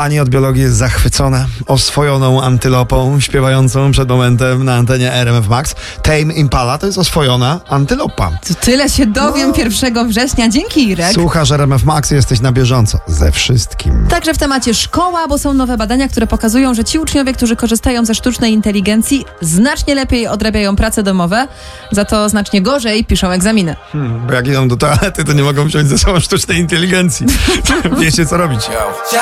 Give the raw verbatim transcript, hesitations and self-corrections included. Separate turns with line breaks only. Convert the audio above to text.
Pani od biologii jest zachwycona oswojoną antylopą śpiewającą przed momentem na antenie R M F Max. Tame Impala to jest oswojona antylopa.
To tyle się dowiem no. pierwszego września. Dzięki, Irek.
Słuchasz R M F Max, jesteś na bieżąco ze wszystkim.
Także w temacie szkoła, bo są nowe badania, które pokazują, że ci uczniowie, którzy korzystają ze sztucznej inteligencji, znacznie lepiej odrabiają prace domowe, za to znacznie gorzej piszą egzaminy.
Hmm, bo jak idą do toalety, to nie mogą wziąć ze sobą sztucznej inteligencji. Wiecie, co robić.